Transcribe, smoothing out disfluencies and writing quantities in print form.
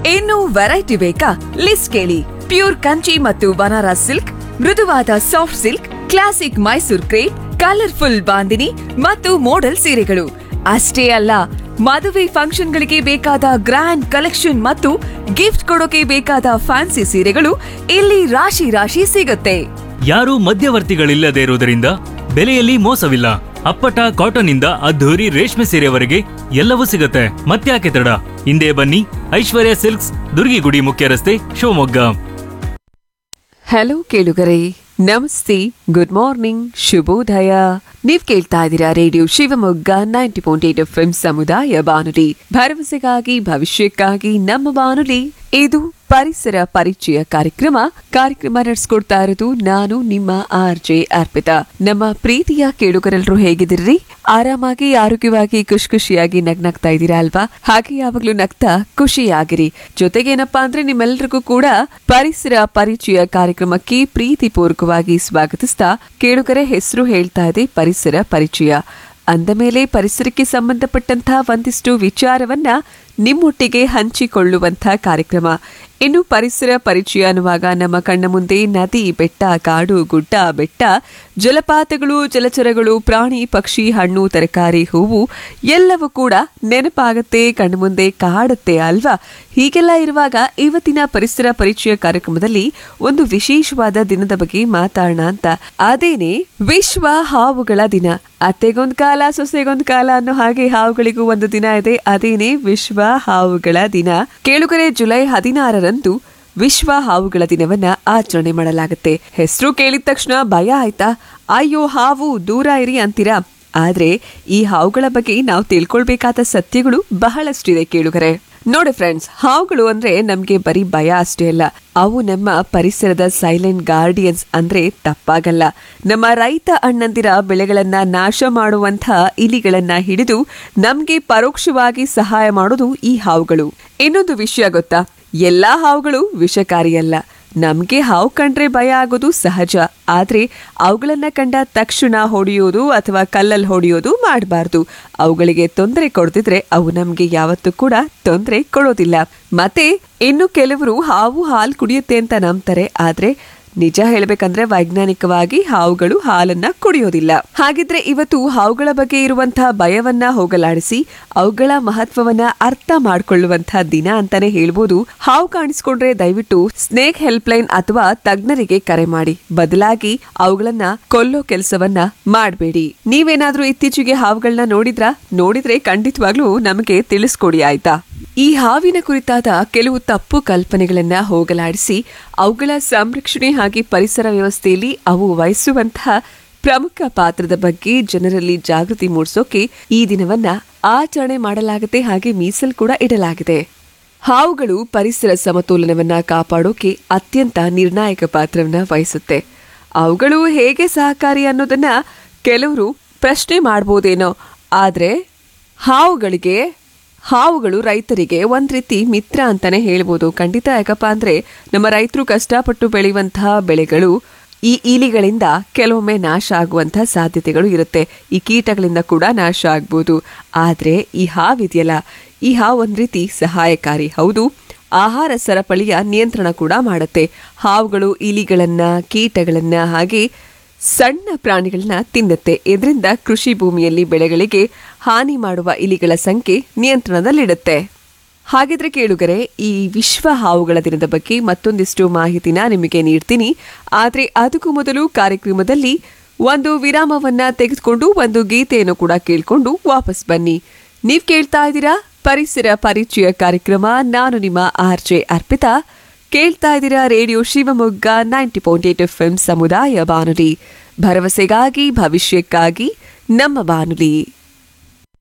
ಇನ್ನು ವೆರೈಟಿ ಬೇಕಾ? ಲಿಸ್ಟ್ ಕೇಳಿ. ಪ್ಯೂರ್ ಕಂಚಿ ಮತ್ತು ಬನಾರಸ್ ಸಿಲ್ಕ್, ಮೃದುವಾದ soft silk, classic Mysore crepe, colourful bandhani ಮತ್ತು ಮೋಡಲ್ ಸೀರೆಗಳು. ಅಷ್ಟೇ ಅಲ್ಲ, ಮದುವೆ ಫಂಕ್ಷನ್ಗಳಿಗೆ ಬೇಕಾದ ಗ್ರ್ಯಾಂಡ್ ಕಲೆಕ್ಷನ್ ಮತ್ತು ಗಿಫ್ಟ್ ಕೊಡೋಕೆ ಬೇಕಾದ ಫ್ಯಾನ್ಸಿ ಸೀರೆಗಳು ಇಲ್ಲಿ ರಾಶಿ ರಾಶಿ ಸಿಗುತ್ತೆ. ಯಾರೂ ಮಧ್ಯವರ್ತಿಗಳಿಲ್ಲದೆ ಇರುವುದರಿಂದ ಬೆಲೆಯಲ್ಲಿ ಮೋಸವಿಲ್ಲ. ಅಪ್ಪಟ ಕಾಟನ್ ಇಂದ ಅದ್ಧೂರಿ ರೇಷ್ಮೆ ಸೀರೆವರೆಗೆ ಎಲ್ಲವೂ ಸಿಗುತ್ತೆ. ಮತ್ತ್ಯಾಕೆ ತಡ? ಹಿಂದೆ ಬನ್ನಿ, ಐಶ್ವರ್ಯ ಸಿಲ್ಕ್ಸ್, ದುರ್ಗಿಗುಡಿ ಮುಖ್ಯ ರಸ್ತೆ, ಶಿವಮೊಗ್ಗ. ಹಲೋ ಕೇಳುಗರೆ, ನಮಸ್ತೆ, ಗುಡ್ ಮಾರ್ನಿಂಗ್, ಶುಭೋದಯ. ನೀವ್ ಕೇಳ್ತಾ ಇದ್ದೀರಾ ರೇಡಿಯೋ ಶಿವಮೊಗ್ಗ 90.8 FM ಸಮುದಾಯ ಬಾನುಲಿ, ಭರವಸೆಗಾಗಿ ಭವಿಷ್ಯಕ್ಕಾಗಿ ನಮ್ಮ ಬಾನುಲಿ. ಇದು ಪರಿಸರ ಪರಿಚಯ ಕಾರ್ಯಕ್ರಮ ನಡೆಸ್ಕೊಡ್ತಾ ಇರೋದು ನಾನು ನಿಮ್ಮ RJ ಅರ್ಪಿತಾ. ನಮ್ಮ ಪ್ರೀತಿಯ ಕೇಳುಗರೆಲ್ಲರೂ ಹೇಗಿದ್ದೀರಿ? ಆರಾಮಾಗಿ, ಆರೋಗ್ಯವಾಗಿ, ಖುಷಿಯಾಗಿ ನಗ್ನಾಗ್ತಾ ಇದ್ದೀರಾ ಅಲ್ವಾ? ಹಾಗೆ ಯಾವಾಗ್ಲೂ ನಗ್ತಾ ಖುಷಿಯಾಗಿರಿ. ಜೊತೆಗೇನಪ್ಪಾ ಅಂದ್ರೆ ನಿಮ್ಮೆಲ್ಲರಿಗೂ ಕೂಡ ಪರಿಸರ ಪರಿಚಯ ಕಾರ್ಯಕ್ರಮಕ್ಕೆ ಪ್ರೀತಿ ಪೂರ್ವಕವಾಗಿ ಸ್ವಾಗತಿಸ್ತಾ, ಕೇಳುಗರೆ ಹೆಸರು ಹೇಳ್ತಾ ಇದೆ ಪರಿಸರ ಪರಿಚಯ. ಅಂದ ಮೇಲೆ ಪರಿಸರಕ್ಕೆ ಸಂಬಂಧಪಟ್ಟಂತಹ ಒಂದಿಷ್ಟು ವಿಚಾರವನ್ನ ನಿಮ್ಮೊಟ್ಟಿಗೆ ಹಂಚಿಕೊಳ್ಳುವಂತಹ ಕಾರ್ಯಕ್ರಮ. ಇನ್ನು ಪರಿಸರ ಪರಿಚಯ ಅನ್ನುವಾಗ ನಮ್ಮ ಕಣ್ಣ ಮುಂದೆ ನದಿ, ಬೆಟ್ಟ, ಕಾಡು, ಗುಡ್ಡ, ಬೆಟ್ಟ, ಜಲಪಾತಗಳು, ಜಲಚರಗಳು, ಪ್ರಾಣಿ, ಪಕ್ಷಿ, ಹಣ್ಣು, ತರಕಾರಿ, ಹೂವು ಎಲ್ಲವೂ ಕೂಡ ನೆನಪಾಗತ್ತೆ, ಕಣ್ಣ ಮುಂದೆ ಕಾಡುತ್ತೆ ಅಲ್ವಾ? ಹೀಗೆಲ್ಲ ಇರುವಾಗ ಇವತ್ತಿನ ಪರಿಸರ ಪರಿಚಯ ಕಾರ್ಯಕ್ರಮದಲ್ಲಿ ಒಂದು ವಿಶೇಷವಾದ ದಿನದ ಬಗ್ಗೆ ಮಾತಾಡೋಣ ಅಂತ. ಅದೇನೆ ವಿಶ್ವ ಹಾವುಗಳ ದಿನ. ಅತ್ತೆಗೊಂದ್ ಕಾಲ, ಸೊಸೆಗೊಂದ್ ಕಾಲ ಅನ್ನೋ ಹಾಗೆ ಹಾವುಗಳಿಗೂ ಒಂದು ದಿನ ಇದೆ. ಅದೇನೆ ವಿಶ್ವ ಹಾವುಗಳ ದಿನ. ಕೇಳುಗರೆ, ಜುಲೈ 16ರಂದು ವಿಶ್ವ ಹಾವುಗಳ ದಿನವನ್ನ ಆಚರಣೆ ಮಾಡಲಾಗುತ್ತೆ. ಹೆಸರು ಕೇಳಿದ ತಕ್ಷಣ ಭಯ ಆಯ್ತಾ? ಅಯ್ಯೋ ಹಾವು, ದೂರ ಇರಿ ಅಂತೀರಾ? ಆದ್ರೆ ಈ ಹಾವುಗಳ ಬಗ್ಗೆ ನಾವು ತಿಳ್ಕೊಳ್ಬೇಕಾದ ಸತ್ಯಗಳು ಬಹಳಷ್ಟಿದೆ ಕೇಳುಗರೆ. ನೋಡಿ ಫ್ರೆಂಡ್ಸ್, ಹಾವುಗಳು ಅಂದ್ರೆ ನಮ್ಗೆ ಬರೀ ಭಯ ಅಷ್ಟೇ ಅಲ್ಲ, ಅವು ನಮ್ಮ ಪರಿಸರದ ಸೈಲೆಂಟ್ ಗಾರ್ಡಿಯನ್ಸ್ ಅಂದ್ರೆ ತಪ್ಪಾಗಲ್ಲ. ನಮ್ಮ ರೈತ ಅಣ್ಣಂದಿರ ಬೆಳೆಗಳನ್ನ ನಾಶ ಮಾಡುವಂತ ಇಲಿಗಳನ್ನ ಹಿಡಿದು ನಮ್ಗೆ ಪರೋಕ್ಷವಾಗಿ ಸಹಾಯ ಮಾಡೋದು ಈ ಹಾವುಗಳು. ಇನ್ನೊಂದು ವಿಷಯ ಗೊತ್ತಾ? ಎಲ್ಲಾ ಹಾವುಗಳು ವಿಷಕಾರಿಯಲ್ಲ. ನಮ್ಗೆ ಹಾವು ಕಂಡ್ರೆ ಭಯ ಆಗೋದು ಸಹಜ. ಆದ್ರೆ ಅವುಗಳನ್ನ ಕಂಡ ತಕ್ಷಣ ಹೊಡೆಯೋದು ಅಥವಾ ಕಲ್ಲಲ್ಲಿ ಹೊಡೆಯೋದು ಮಾಡಬಾರ್ದು. ಅವುಗಳಿಗೆ ತೊಂದರೆ ಕೊಡ್ತಿದ್ರೆ ಅವು ನಮ್ಗೆ ಯಾವತ್ತೂ ಕೂಡ ತೊಂದರೆ ಕೊಡೋದಿಲ್ಲ. ಮತ್ತೆ ಇನ್ನು ಕೆಲವರು ಹಾವು ಹಾಲು ಕುಡಿಯುತ್ತೆ ಅಂತ ನಂಬ್ತಾರೆ. ಆದ್ರೆ ನಿಜ ಹೇಳ್ಬೇಕಂದ್ರೆ ವೈಜ್ಞಾನಿಕವಾಗಿ ಹಾವುಗಳು ಹಾಲನ್ನ ಕುಡಿಯೋದಿಲ್ಲ. ಹಾಗಿದ್ರೆ ಇವತ್ತು ಹಾವುಗಳ ಬಗ್ಗೆ ಇರುವಂತಹ ಭಯವನ್ನ ಹೋಗಲಾಡಿಸಿ ಅವುಗಳ ಮಹತ್ವವನ್ನ ಅರ್ಥ ಮಾಡ್ಕೊಳ್ಳುವಂತಹ ದಿನ ಅಂತಾನೆ ಹೇಳ್ಬೋದು. ಹಾವು ಕಾಣಿಸ್ಕೊಂಡ್ರೆ ದಯವಿಟ್ಟು ಸ್ನೇಕ್ ಹೆಲ್ಪ್ ಲೈನ್ ಅಥವಾ ತಜ್ಞರಿಗೆ ಕರೆ ಮಾಡಿ. ಬದಲಾಗಿ ಅವುಗಳನ್ನ ಕೊಲ್ಲೋ ಕೆಲಸವನ್ನ ಮಾಡಬೇಡಿ. ನೀವೇನಾದ್ರೂ ಇತ್ತೀಚೆಗೆ ಹಾವುಗಳನ್ನ ನೋಡಿದ್ರೆ ಖಂಡಿತವಾಗ್ಲೂ ನಮಗೆ ತಿಳಿಸ್ಕೊಡಿ ಆಯ್ತಾ? ಈ ಹಾವಿನ ಕುರಿತಾದ ಕೆಲವು ತಪ್ಪು ಕಲ್ಪನೆಗಳನ್ನ ಹೋಗಲಾಡಿಸಿ ಅವುಗಳ ಸಂರಕ್ಷಣೆ ಹಾಗೆ ಪರಿಸರ ವ್ಯವಸ್ಥೆಯಲ್ಲಿ ಅವು ವಹಿಸುವಂತಹ ಪ್ರಮುಖ ಪಾತ್ರದ ಬಗ್ಗೆ ಜನರಲ್ಲಿ ಜಾಗೃತಿ ಮೂಡಿಸೋಕೆ ಈ ದಿನವನ್ನ ಆಚರಣೆ ಮಾಡಲಾಗುತ್ತೆ. ಹಾಗೆ ಮೀಸಲು ಕೂಡ ಇಡಲಾಗಿದೆ. ಹಾವುಗಳು ಪರಿಸರ ಸಮತೋಲನವನ್ನ ಕಾಪಾಡೋಕೆ ಅತ್ಯಂತ ನಿರ್ಣಾಯಕ ಪಾತ್ರವನ್ನ ವಹಿಸುತ್ತೆ. ಅವುಗಳು ಹೇಗೆ ಸಹಕಾರಿ ಅನ್ನೋದನ್ನ ಕೆಲವರು ಪ್ರಶ್ನೆ ಮಾಡಬಹುದೇನೋ. ಆದ್ರೆ ಹಾವುಗಳು ರೈತರಿಗೆ ಒಂದ್ ರೀತಿ ಮಿತ್ರ ಅಂತಾನೆ ಹೇಳ್ಬೋದು. ಖಂಡಿತ. ಯಾಕಪ್ಪ ಅಂದ್ರೆ ನಮ್ಮ ರೈತರು ಕಷ್ಟಪಟ್ಟು ಬೆಳೆಯುವಂತಹ ಬೆಳೆಗಳು ಈ ಇಲಿಗಳಿಂದ ಕೆಲವೊಮ್ಮೆ ನಾಶ ಆಗುವಂತಹ ಸಾಧ್ಯತೆಗಳು ಇರುತ್ತೆ. ಈ ಕೀಟಗಳಿಂದ ಕೂಡ ನಾಶ ಆಗ್ಬೋದು. ಆದ್ರೆ ಈ ಹಾವಿದೆಯಲ್ಲ, ಈ ಹಾವು ಒಂದ್ ರೀತಿ ಸಹಾಯಕಾರಿ. ಹೌದು, ಆಹಾರ ಸರಪಳಿಯ ನಿಯಂತ್ರಣ ಕೂಡ ಮಾಡುತ್ತೆ. ಹಾವುಗಳು ಇಲಿಗಳನ್ನ, ಕೀಟಗಳನ್ನ ಹಾಗೆ ಸಣ್ಣ ಪ್ರಾಣಿಗಳನ್ನ ತಿನ್ನುತ್ತೆ. ಇದರಿಂದ ಕೃಷಿ ಭೂಮಿಯಲ್ಲಿ ಬೆಳೆಗಳಿಗೆ ಹಾನಿ ಮಾಡುವ ಇಲಿಗಳ ಸಂಖ್ಯೆ ನಿಯಂತ್ರಣದಲ್ಲಿಡುತ್ತೆ. ಹಾಗಿದ್ರೆ ಕೇಳುಗರೆ, ಈ ವಿಶ್ವ ಹಾವುಗಳ ದಿನದ ಬಗ್ಗೆ ಮತ್ತೊಂದಿಷ್ಟು ಮಾಹಿತಿನ ನಿಮಗೆ ನೀಡ್ತೀನಿ. ಆದ್ರೆ ಅದಕ್ಕೂ ಮೊದಲು ಕಾರ್ಯಕ್ರಮದಲ್ಲಿ ಒಂದು ವಿರಾಮವನ್ನ ತೆಗೆದುಕೊಂಡು ಒಂದು ಗೀತೆಯನ್ನು ಕೂಡ ಕೇಳ್ಕೊಂಡು ವಾಪಸ್ ಬನ್ನಿ. ನೀವ್ ಕೇಳ್ತಾ ಇದ್ದೀರಾ ಪರಿಸರ ಪರಿಚಯ ಕಾರ್ಯಕ್ರಮ. ನಾನು ನಿಮ್ಮ RJ ಅರ್ಪಿತಾ. ಕೇಳ್ತಾ ಇದ್ದೀರಾ ರೇಡಿಯೋ ಶಿವಮೊಗ್ಗ 90.8 FM ಸಮುದಾಯ ಬಾನುಲಿ, ಭರವಸೆಗಾಗಿ ಭವಿಷ್ಯಕ್ಕಾಗಿ ನಮ್ಮ ಬಾನುಲಿ.